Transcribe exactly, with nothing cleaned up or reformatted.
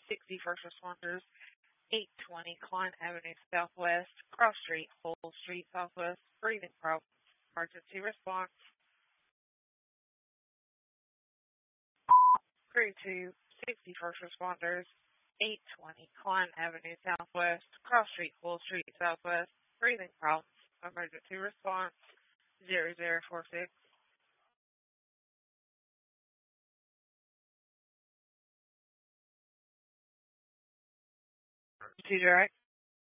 sixty first responders, eight twenty Klein Avenue Southwest, Cross Street, Hull Street Southwest, breathing problems, emergency response. Crew two, sixty first responders, eight twenty Klein Avenue Southwest, Cross Street, Hull Street Southwest, breathing problems, emergency response, zero zero four six. Two direct.